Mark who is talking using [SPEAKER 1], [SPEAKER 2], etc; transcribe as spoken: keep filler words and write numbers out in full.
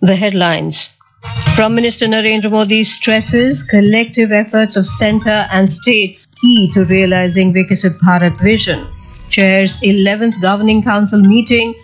[SPEAKER 1] The headlines. Prime Minister Narendra Modi stresses collective efforts of centre and states key to realizing Viksit Bharat vision. Chairs eleventh Governing Council meeting